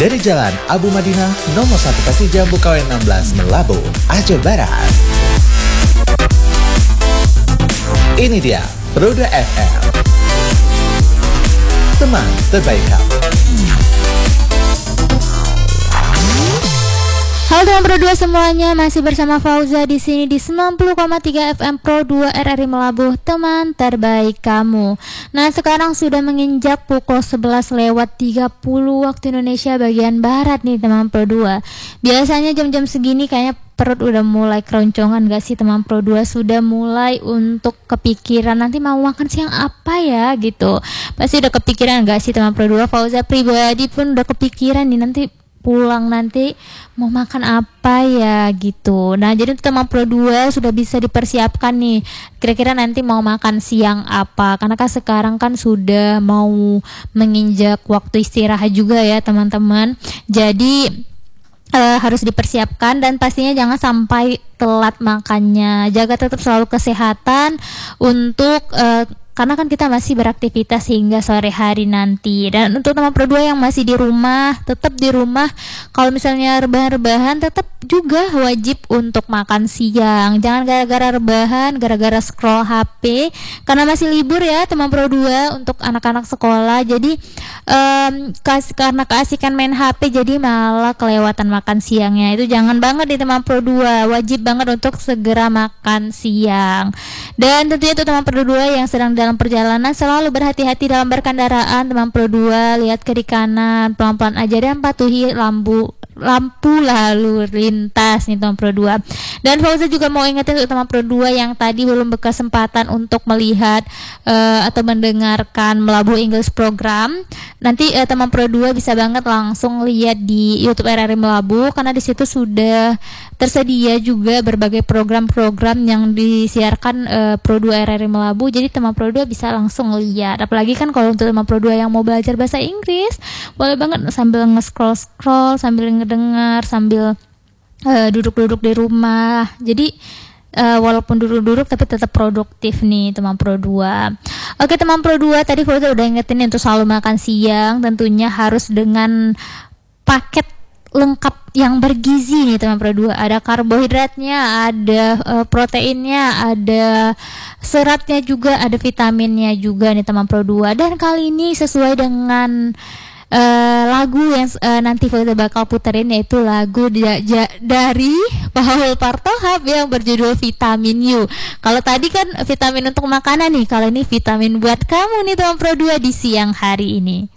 dari Jalan Abu Madinah nomor 1 Kasih Jambu KW 16 Melabu, Aceh Barat. Ini dia Roda FM, teman terbaik kamu. Halo teman Pro 2 semuanya, masih bersama Fauza di sini di 90,3 FM Pro 2 RRI Melabuh, teman terbaik kamu. Nah, sekarang sudah menginjak pukul 11:30 waktu Indonesia bagian barat nih teman Pro 2. Biasanya jam-jam segini kayaknya perut udah mulai keroncongan gak sih teman Pro 2? Sudah mulai untuk kepikiran nanti mau makan siang apa ya gitu. Pasti udah kepikiran gak sih teman Pro 2? Fauza pribadi pun udah kepikiran nih nanti pulang nanti mau makan apa ya gitu. Nah, jadi teman Pro 2 sudah bisa dipersiapkan nih. Kira-kira nanti mau makan siang apa? Karena kan sekarang kan sudah mau menginjak waktu istirahat juga ya teman-teman. Jadi harus dipersiapkan dan pastinya jangan sampai telat makannya. Jaga tetap selalu kesehatan untuk karena kan kita masih beraktivitas hingga sore hari nanti. Dan untuk teman Pro 2 yang masih di rumah, tetap di rumah. Kalau misalnya rebahan-rebahan, tetap juga wajib untuk makan siang. Jangan gara-gara rebahan, gara-gara scroll HP. Karena masih libur ya teman Pro 2 untuk anak-anak sekolah. Jadi karena keasikan main HP, jadi malah kelewatan makan siangnya. Itu jangan banget di teman Pro 2. Wajib banget untuk segera makan siang. Dan tentunya itu teman Pro 2 yang sedang dalam perjalanan selalu berhati-hati dalam berkendaraan teman Pro 2, lihat kiri kanan pelan-pelan aja dan patuhi lampu lalu lintas nih teman Pro 2. Dan Fauza juga mau ingetin untuk teman Pro 2 yang tadi belum berkesempatan untuk melihat atau mendengarkan Melabuh English Program. Nanti teman Pro 2 bisa banget langsung lihat di YouTube RRI Melabuh karena di situ sudah tersedia juga berbagai program-program yang disiarkan Pro 2 RRI Melabuh. Jadi teman Pro 2 bisa langsung lihat. Apalagi kan kalau untuk teman Pro 2 yang mau belajar bahasa Inggris, boleh banget sambil nge-scroll, sambil ngedengar, sambil duduk-duduk di rumah. Jadi walaupun duduk-duduk tapi tetap produktif nih teman Pro 2. Oke teman Pro 2, tadi Fauza udah ingetin untuk selalu makan siang, tentunya harus dengan paket lengkap yang bergizi nih teman Pro 2. Ada karbohidratnya, ada proteinnya, ada seratnya juga, ada vitaminnya juga nih teman Pro 2. Dan kali ini sesuai dengan lagu yang nanti Fauza bakal puterin, yaitu lagu dari Paul Partohap yang berjudul Vitamin You. Kalau tadi kan vitamin untuk makanan nih, kalau ini vitamin buat kamu nih teman Pro 2 di siang hari ini.